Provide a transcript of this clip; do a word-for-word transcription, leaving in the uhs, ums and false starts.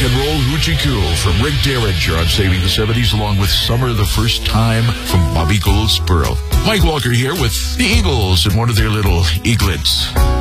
and roll hoochie cool from Rick Derringer on Saving the seventies, along with Summer the First Time from Bobby Goldsboro. Mike Walker here with the Eagles and one of their little eaglets.